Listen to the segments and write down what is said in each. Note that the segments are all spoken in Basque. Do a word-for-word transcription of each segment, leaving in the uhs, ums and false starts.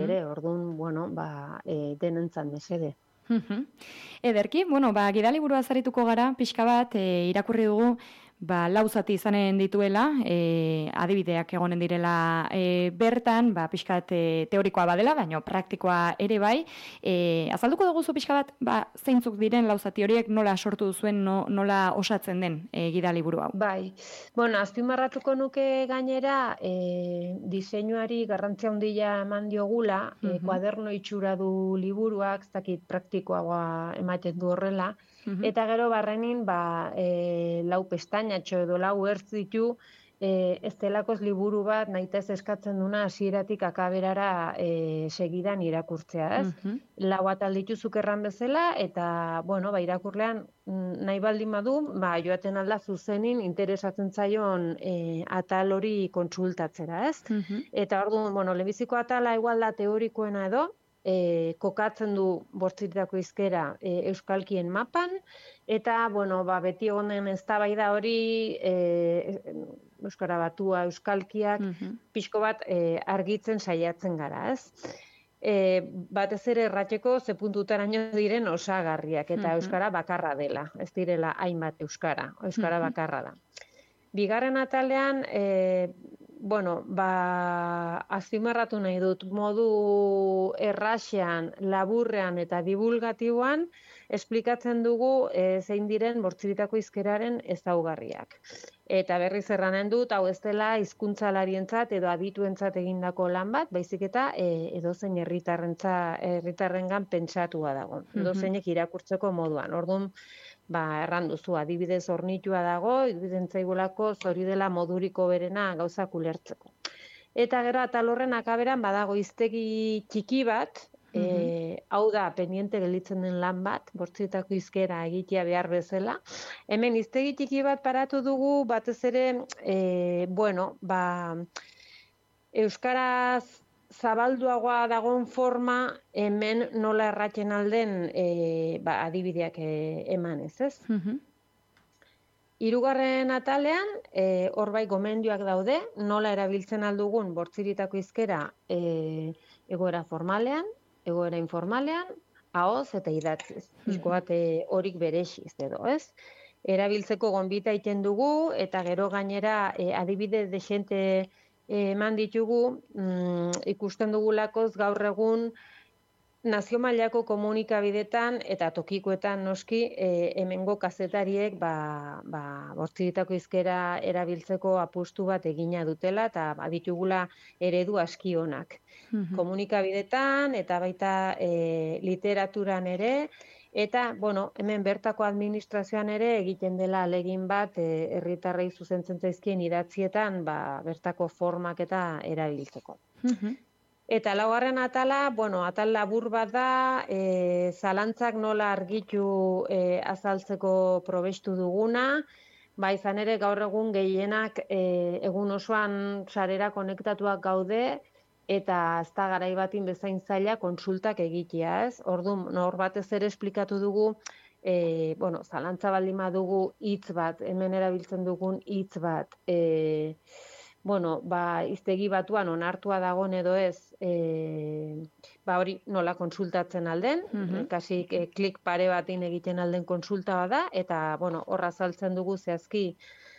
mhm. ere, orduan, bueno, ba, e, denentzat mesede. Mhm. Ederki, bueno, ba, gidaliburua zarituko gara, pixka bat, e, irakurri dugu, ba, lau zati izanen dituela, e, adibideak egonen direla e, bertan, ba, pixka bat e, teorikoa badela, baina praktikoa ere bai. E, azalduko dugu zu pixka bat, ba, zeintzuk diren lau zati horiek nola sortu duzuen, no, nola osatzen den e, gidaliburu hau? Bai, bueno, azpimarratuko nuke gainera, e, diseinuari garrantzia handia eman diogula, e, Mhm. kuaderno itxura du liburuak, ez dakit praktikoagoa ematen du horrela, Mhm. eta gero barrenin, ba, e, lau pestainatxo edo lau ertz ditu, e, ez delakoz liburu bat nahitez eskatzen duna hasieratik akaberara e, segidan irakurtzea, ez? Mhm. Lau atal dituzuk erran bezala, eta, bueno, ba, irakurlean mm, nahi baldin badu, ba, joaten alda zuzenin interesatzen zaion e, atal hori kontsultatzera, ez? Mhm. Eta orduan, bueno, lehenbiziko atala igual da teorikoena edo, e, kokatzen du bortzitako hizkera e, euskalkien mapan, eta, bueno, ba, beti honen eztabaida hori e, euskara batua euskalkiak Mhm. pixko bat e, argitzen saiatzen gara, ez? E, batez ere errateko ze puntutaraino diren osagarriak eta Mhm. euskara bakarra dela, ez direla hainbat euskara, euskara Mhm. bakarra da. Bigarren atalean, e, bueno, ba, azpimarratu nahi dut, modu erraxean, laburrean eta divulgatiboan, esplikatzen dugu e, zein diren bortziritako hizkeraren ezaugarriak. Eta berriz erranen dut, hau ez dela hizkuntzalarientzat edo adituentzat egindako lan bat, baizik eta e, edozein herritarrentza herritarrengan pentsatua dago. Edozeinek irakurtzeko moduan. Orduan, ba, erran duzu, adibidez hornitua dago, iruditen zaigulako zori dela moduriko berena gauzak ulertzeko. Eta gero atal horren akaberan badago hiztegi txiki bat, e, hau da, pendiente gelditzen den lan bat, bortzietako hizkera egitea behar bezala. Hemen hiztegi txiki bat paratu dugu, batez ere, e, bueno, ba, euskaraz zabalduagoa dagoen forma, hemen nola erratzen alden e, ba, adibideak e, emanez, ez? Mhm. Hirugarren atalean, e, hor bai gomendioak daude, nola erabiltzen aldugun bortziritako hizkera e, egoera formalean, egoera informalean, ahoz eta idatziz. Pixko bat e, horik berexiz edo, ez? Erabiltzeko gonbita egiten dugu, eta gero gainera e, adibide desente eman ditugu, mm, ikusten dugulakoz gaur egun nazio mailako komunikabidetan eta tokikoetan noski e, hemengo kazetariek ba, ba, bortziritako hizkera erabiltzeko apustu bat egina dutela eta baditugula eredu aski onak. Mhm. Komunikabidetan eta baita e, literaturan ere, eta, bueno, hemen bertako administrazioan ere egiten dela alegin bat e, herritarrei zuzentzen zaizkien idatzietan ba, bertako formak eta erabiltzeko. Mhm. Eta laugarren atala, bueno, atal labur bat da, e, zalantzak nola argitu e, azaltzeko probestu duguna, ba izan ere gaur egun gehienak e, egun osoan sarera konektatuak gaude, eta ez da garai batin bezain zaila kontsultak egitea, ez? Orduan, nor batez ere esplikatu dugu, e, bueno, zalantza baldin badugu hitz bat, hemen erabiltzen dugun hitz bat, e, bueno, ba, hiztegi batuan onartua dagoen edo ez, e, ba hori nola kontsultatzen alden, Mhm. kasi e, klik pare batin egiten alden kontsulta bada, eta, bueno, horra azaltzen dugu zehazki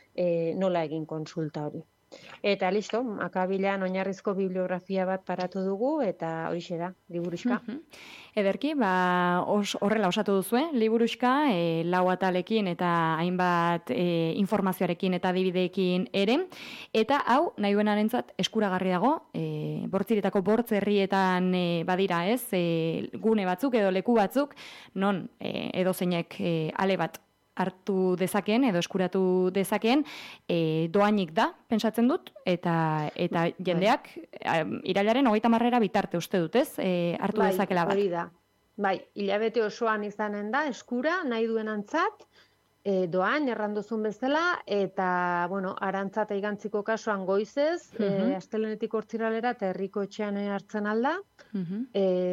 e, nola egin kontsulta hori. Eta listo, akabilean oinarrizko bibliografia bat paratu dugu, eta horixe da, liburuxka. Mhm. Ederki, ba, os, horrela osatu duzue, liburuxka, e, lau atalekin eta hainbat e, informazioarekin eta adibideekin ere, eta hau, nahi duenarentzat eskuragarri dago, e, bortziretako bortz herrietan e, badira ez, e, gune batzuk edo leku batzuk, non e, edo zeinek e, ale bat hartu dezakeen edo eskuratu dezakeen, e, doainik da, pentsatzen dut, eta eta jendeak e, irailaren hogeita hamarera bitarte uste dut, ez? E, hartu Bai, dezakela bat. hori da. Bai, hilabete osoan izanen da, eskura, nahi duenantzat, e, doan, erranduzun bezala, eta, bueno, arantza eta igantziko kasuan goizez, Mhm. e, astelenetik hortziralera eta herriko etxean hartzen alda, Mhm.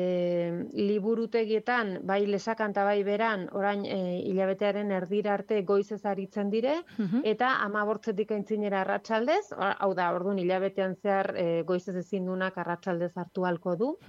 e, liburutegietan, bai lesakan eta bai beran, orain e, hilabetearen erdira arte goizez aritzen dire, Mhm. eta hamabortzetik aintzinera arratsaldez, hau da, orduan hilabetean zehar e, goizez ezin dunak arratsaldez hartu halko du,